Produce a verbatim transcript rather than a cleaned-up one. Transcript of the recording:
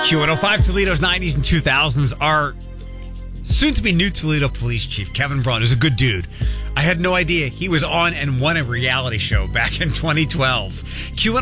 Q one oh five, Toledo's nineties and two thousands. Our soon-to-be new Toledo police chief, Kevin Braun, is a good dude. I had no idea he was on and won a reality show back in twenty twelve. Q